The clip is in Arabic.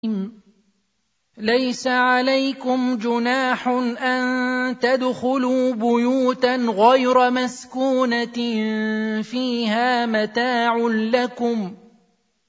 ليس عليكم جناح أن تدخلوا بيوتا غير مسكونة فيها متاع لكم